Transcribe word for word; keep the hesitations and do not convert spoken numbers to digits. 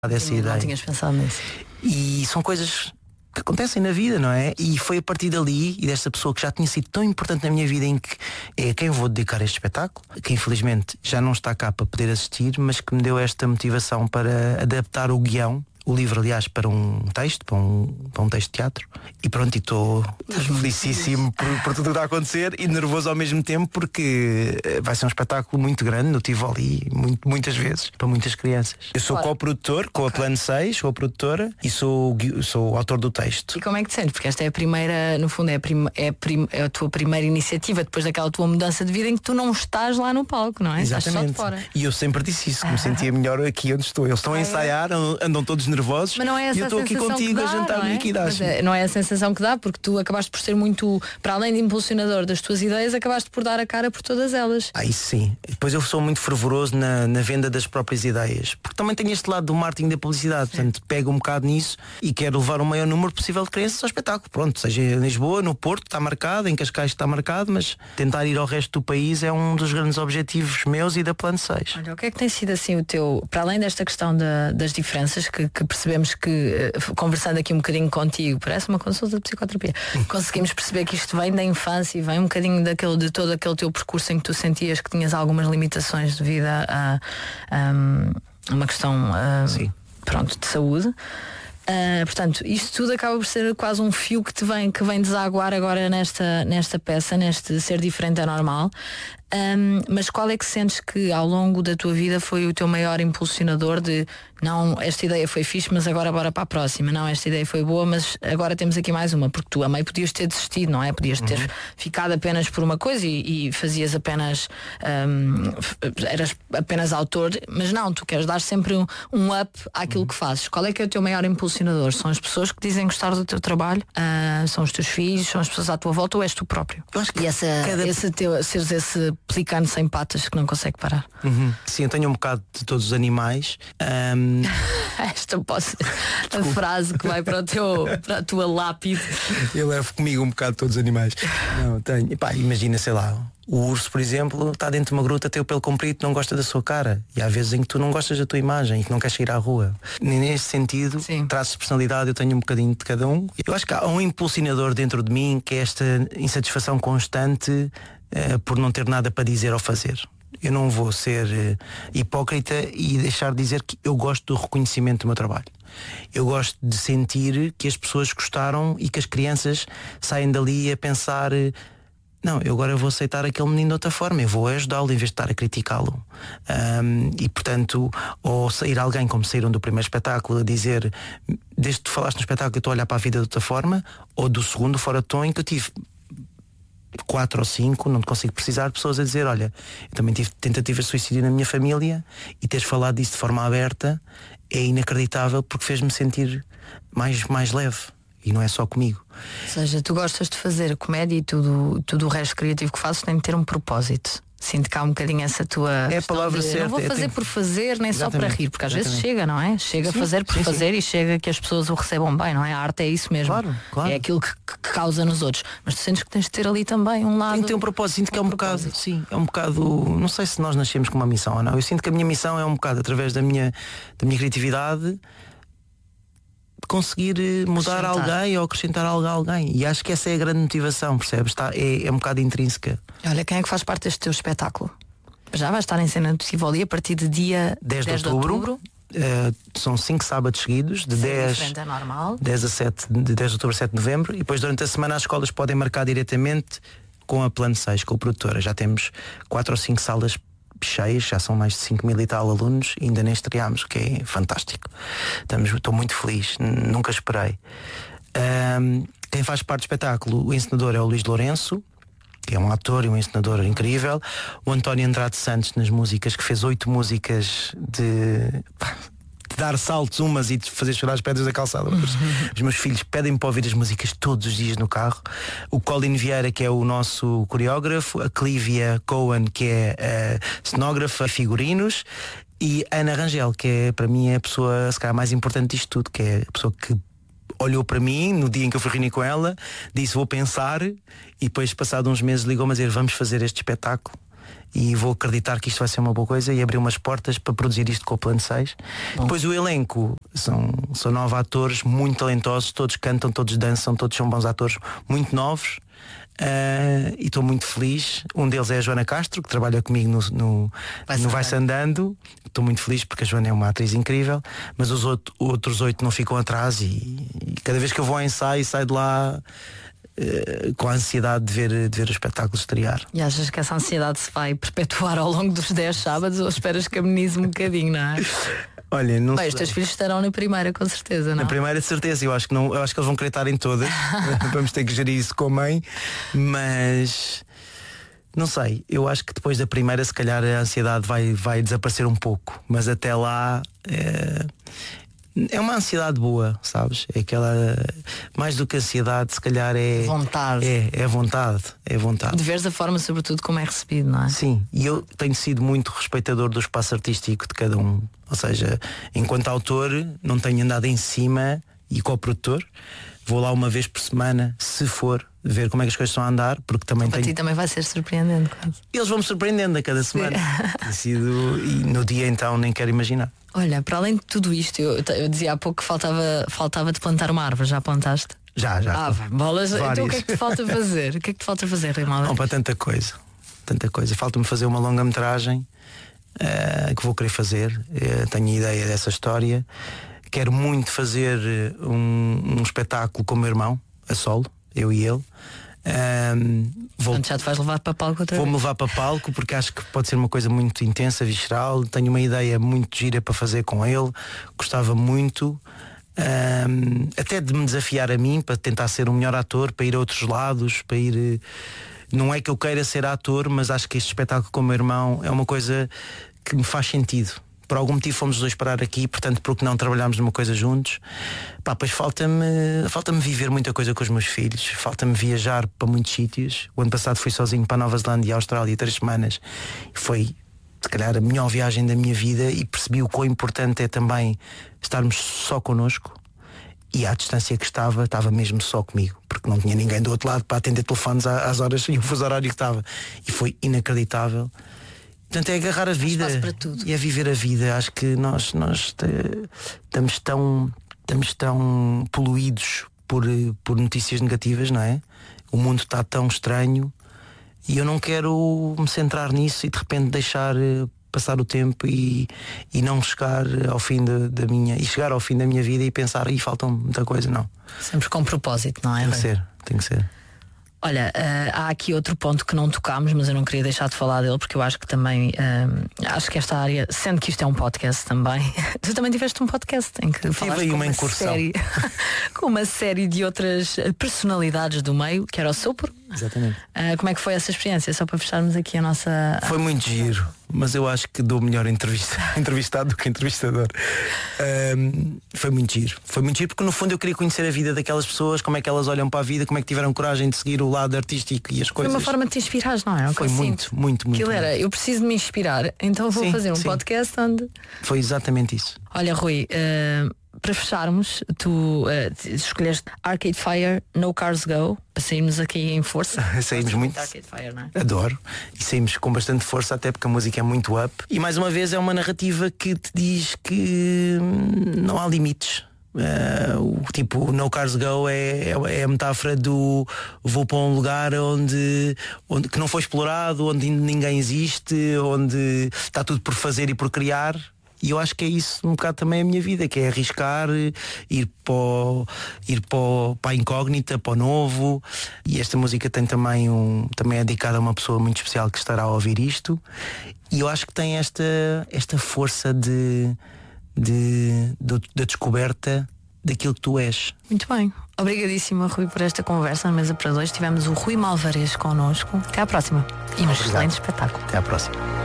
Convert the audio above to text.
dessa Sim, ideia. Não tinhas pensado nisso. E são coisas que acontecem na vida, não é? E foi a partir dali e desta pessoa que já tinha sido tão importante na minha vida, em que é a quem eu vou dedicar este espetáculo, que infelizmente já não está cá para poder assistir, mas que me deu esta motivação para adaptar o guião, o livro aliás, para um texto, para um, para um texto de teatro. E pronto, e estou felicíssimo por, por tudo o que está a acontecer e nervoso ao mesmo tempo, porque vai ser um espetáculo muito grande no Tivoli, muito, muitas vezes, para muitas crianças. Eu sou Claro. co-produtor com Ok. a Plano seis, co-produtora, e sou, gui- sou autor do texto. E como é que te sentes? Porque esta é a primeira, no fundo, é a, prim, é a, prim, é a tua primeira iniciativa depois daquela tua mudança de vida em que tu não estás lá no palco, não é? Estás só de fora. E eu sempre disse isso, que me sentia melhor aqui onde estou. Eles estão a Ah, é? ensaiar, andam todos nervosos. Mas não é essa e eu estou a aqui sensação contigo que dá, a jantar não no é? Liquidaço. Mas é- não é a sensação que dá, porque tu acabaste por ser muito, para além de impulsionador das tuas ideias, acabaste por dar a cara por todas elas. Ah, isso sim. Depois eu sou muito fervoroso na, na venda das próprias ideias. Porque também tenho este lado do marketing da publicidade. Portanto, pego um bocado nisso e quero levar o maior número possível de crianças ao espetáculo. Pronto, seja em Lisboa, no Porto, está marcado, em Cascais está marcado, mas tentar ir ao resto do país é um dos grandes objetivos meus e da Plano seis. Olha, o que é que tem sido assim o teu, para além desta questão da- das diferenças que, que percebemos que, eh, conversando aqui um bocadinho contigo, parece uma consulta de psicoterapia, conseguimos perceber que isto vem da infância e vem um bocadinho daquele, de todo aquele teu percurso em que tu sentias que tinhas algumas limitações devido a, a, a uma questão ah, Sim. pronto, de saúde. Ah, portanto, isto tudo acaba por ser quase um fio que te vem, que vem desaguar agora nesta, nesta peça, neste Ser Diferente é Normal. Ahm, mas qual é que sentes que ao longo da tua vida foi o teu maior impulsionador de não, esta ideia foi fixe, mas agora bora para a próxima, não, esta ideia foi boa, mas agora temos aqui mais uma, porque tu a meio podias ter desistido, não é? Podias ter ficado apenas por uma coisa e, e fazias apenas ahm, f- eras apenas autor, mas não, tu queres dar sempre um, um up àquilo que fazes. Qual é que é o teu maior impulsionador? São as pessoas que dizem gostar do teu trabalho? Ah, são os teus filhos? São as pessoas à tua volta ou és tu próprio? Eu acho que E essa, cada- esse teu, seres esse pelicano sem patas que não consegue parar. Uhum. Sim, eu tenho um bocado de todos os animais. Ahm, Esta pode ser a frase que vai para, o teu, para a tua lápide. eu levo comigo um bocado de todos os animais. Não, tenho. Epá, imagina, sei lá, o urso, por exemplo, está dentro de uma gruta, tem o pelo comprido, não gosta da sua cara. E há vezes em que tu não gostas da tua imagem e que não queres sair à rua. Nesse sentido, Sim. traços de personalidade, eu tenho um bocadinho de cada um. Eu acho que há um impulsionador dentro de mim, que é esta insatisfação constante eh, por não ter nada para dizer ou fazer. Eu não vou ser eh, hipócrita e deixar de dizer que eu gosto do reconhecimento do meu trabalho. Eu gosto de sentir que as pessoas gostaram e que as crianças saem dali a pensar eh, não, eu agora vou aceitar aquele menino de outra forma, eu vou ajudá-lo em vez de estar a criticá-lo. Ahm, e portanto, ou sair alguém como saíram do primeiro espetáculo a dizer, desde que tu falaste no espetáculo eu estou a olhar para a vida de outra forma, ou do segundo fora de tom em que eu tive quatro ou cinco, não te consigo precisar, pessoas a dizer, olha, eu também tive tentativas de suicídio na minha família e teres falado disso de forma aberta é inacreditável porque fez-me sentir mais, mais leve. E não é só comigo. Ou seja, tu gostas de fazer comédia e tudo, tudo o resto criativo que fazes tem de ter um propósito. Sinto que há um bocadinho essa tua É a questão palavra de, certa, não vou é, fazer tem- por fazer, nem só para Exatamente, rir, porque às vezes exatamente. chega, não é? Chega a Sim, fazer por sim, sim. fazer e chega que as pessoas o recebam bem, não é? A arte é isso mesmo. Claro, claro. É aquilo que, que causa nos outros. Mas tu sentes que tens de ter ali também um lado. Tem que ter um propósito, sinto que é um bocado, propósito. sim, é um bocado, não sei se nós nascemos com uma missão ou não. Eu sinto que a minha missão é um bocado através da minha, da minha criatividade conseguir eh, mudar Acrescentar. alguém ou acrescentar algo a alguém. E acho que essa é a grande motivação, percebes? Está, é, é um bocado intrínseca. Olha, quem é que faz parte deste teu espetáculo? Já vai estar em cena do Tivoli a partir de dia dez de outubro, eh, são cinco sábados seguidos, de Ser dez, diferente é normal. dez a sete, de dez de outubro a sete de novembro, e depois durante a semana as escolas podem marcar diretamente com a Plano seis, com a produtora. Já temos quatro ou cinco salas cheias, já são mais de cinco mil e tal alunos, e ainda nem estreámos, o que é fantástico. Estamos, estou muito feliz, n- nunca esperei. Ahm, quem faz parte do espetáculo, o encenador é o Luís Lourenço, que é um ator e um encenador incrível. O António Andrade Santos nas músicas, que fez oito músicas de, pá, de dar saltos umas e de fazer chorar as pedras da calçada. Os, os meus filhos pedem-me para ouvir as músicas todos os dias no carro. O Colin Vieira, que é o nosso coreógrafo. A Clívia Cohen, que é a cenógrafa e figurinos. E a Ana Rangel, que é para mim é a pessoa se calhar mais importante disto tudo, que é a pessoa que olhou para mim no dia em que eu fui reunir com ela, disse vou pensar, e depois passado uns meses ligou-me a dizer vamos fazer este espetáculo. e vou acreditar que isto vai ser uma boa coisa e abrir umas portas para produzir isto com o Plano seis. Bom. Depois o elenco são, são nove atores muito talentosos, todos cantam, todos dançam, todos são bons atores, muito novos. Uh, e estou muito feliz. Um deles é a Joana Castro, que trabalha comigo no, no, no Vai-se Andando. Estou muito feliz porque a Joana é uma atriz incrível. Mas os outro, outros oito não ficam atrás. E, e cada vez que eu vou ao ensaio, saio de lá uh, com a ansiedade de ver, de ver o espetáculo estrear. E achas que essa ansiedade se vai perpetuar ao longo dos dez sábados ou esperas que amenize um bocadinho, não é? Olha, não Bem, sei. Os teus filhos estarão na primeira, com certeza, não? Na primeira, de certeza. Eu acho que, não, eu acho que eles vão querer estar em todas. Vamos ter que gerir isso com a mãe. Mas não sei. Eu acho que depois da primeira, se calhar a ansiedade vai, vai desaparecer um pouco. Mas até lá é, é uma ansiedade boa, sabes? É aquela. Mais do que ansiedade, se calhar é. Vontade. É, é vontade. É vontade. De veres a forma, sobretudo, como é recebido, não é? Sim. E eu tenho sido muito respeitador do espaço artístico de cada um. Ou seja, enquanto autor, não tenho andado em cima e co-produtor. Vou lá uma vez por semana, se for, ver como é que as coisas estão a andar, porque também Para tenho... ti também vai ser surpreendente, quase. Eles vão me surpreendendo a cada semana. Tem sido... E no dia então nem quero imaginar. Olha, para além de tudo isto, eu, eu dizia há pouco que faltava, faltava de plantar uma árvore. Já plantaste? Já, já. Ah, bolas. Então o que é que te falta fazer? O que é que te falta fazer, Rimaldo? Não, para tanta coisa. Tanta coisa. Falta-me fazer uma longa-metragem uh, que vou querer fazer. Uh, tenho ideia dessa história. Quero muito fazer um, um espetáculo com o meu irmão, a solo, eu e ele. Um, vou, Portanto, já te vais levar para palco outra Vou-me vez? levar para palco porque acho que pode ser uma coisa muito intensa, visceral. Tenho uma ideia muito gira para fazer com ele. Gostava muito um, até de me desafiar a mim, para tentar ser um melhor ator, para ir a outros lados, para ir. Não é que eu queira ser ator, mas acho que este espetáculo com o meu irmão é uma coisa que me faz sentido. Por algum motivo fomos os dois parar aqui, portanto, porque não trabalhámos numa coisa juntos. Pá, pois falta-me falta-me viver muita coisa com os meus filhos, falta-me viajar para muitos sítios. O ano passado fui sozinho para a Nova Zelândia e a Austrália três semanas. Foi, se calhar, a melhor viagem da minha vida e percebi o quão importante é também estarmos só connosco. E à distância que estava, estava mesmo só comigo, porque não tinha ninguém do outro lado para atender telefones às horas e o fuso horário que estava. E foi inacreditável. Portanto, é agarrar a vida e é viver a vida. Acho que nós, nós te, estamos, tão, estamos tão poluídos por, por notícias negativas, não é? O mundo está tão estranho e eu não quero me centrar nisso e de repente deixar passar o tempo e, e não chegar ao fim de, da minha e chegar ao fim da minha vida e pensar, aí falta muita coisa, não. Sempre com propósito, não é? Tem que ser, tem que ser. Olha, uh, há aqui outro ponto que não tocámos, mas eu não queria deixar de falar dele, porque eu acho que também uh, acho que esta área, sendo que isto é um podcast também, tu também tiveste um podcast em que falaste com uma, uma série com uma série de outras personalidades do meio, que era o Sopro. Exatamente. Uh, como é que foi essa experiência? Só para fecharmos aqui a nossa... Foi muito giro, mas eu acho que dou melhor entrevista, entrevistado do que entrevistador. Um, foi muito giro. Foi muito giro porque no fundo eu queria conhecer a vida daquelas pessoas, como é que elas olham para a vida, como é que tiveram coragem de seguir o lado artístico e as coisas. Foi uma forma de te inspirares, não é? Foi muito, muito, muito, muito. Aquilo era, eu preciso de me inspirar, então vou sim, fazer um sim. podcast onde... Foi exatamente isso. Olha, Rui, uh, para fecharmos, tu uh, escolheste Arcade Fire, No Cars Go, para sairmos aqui em força. Saímos muito. Arcade Fire, não é? Adoro. E saímos com bastante força, até porque a música é muito up. E mais uma vez é uma narrativa que te diz que não há limites. Uh, o tipo No Cars Go é, é a metáfora do vou para um lugar onde, onde que não foi explorado, onde ninguém existe, onde está tudo por fazer e por criar. E eu acho que é isso um bocado também a minha vida, que é arriscar, ir para, o, ir para, o, para a incógnita, para o novo. E esta música tem também um, também é dedicada a uma pessoa muito especial que estará a ouvir isto. E eu acho que tem esta, esta força de, de, de, da descoberta daquilo que tu és. Muito bem. Obrigadíssima, Rui, por esta conversa na Mesa para Dois. Tivemos o Rui Malvarez connosco. Até à próxima. E um excelente espetáculo. Até à próxima.